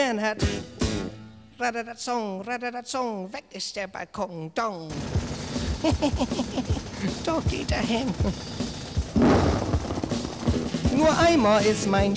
Mann hat Radadat-Song, weg ist der Balkon, dong. Dort geht er hin. Nur einmal ist mein